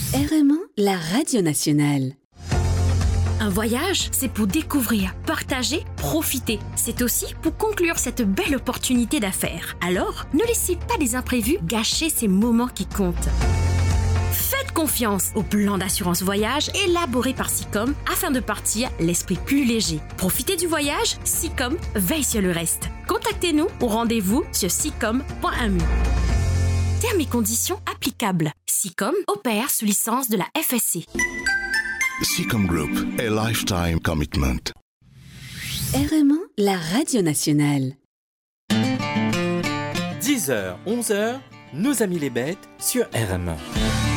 RME, la radio nationale. Un voyage, c'est pour découvrir, partager, profiter. C'est aussi pour conclure cette belle opportunité d'affaires. Alors, ne laissez pas les imprévus gâcher ces moments qui comptent. Faites confiance au plan d'assurance voyage élaboré par Sicom afin de partir l'esprit plus léger. Profitez du voyage, Sicom veille sur le reste. Contactez-nous ou rendez-vous sur sicom.mu. Termes et conditions applicables. Sicom opère sous licence de la FSC. Sicom Group, a lifetime commitment. RME, la radio nationale. 10h, 11h, nos amis les bêtes sur RME.